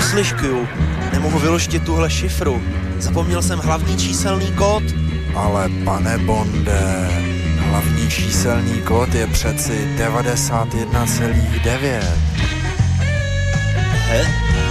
posliškuju. Nemohu vyložit tuhle šifru. Zapomněl jsem hlavní číselný kód. Ale pane Bonde, hlavní číselný kód je přeci 91,9. He?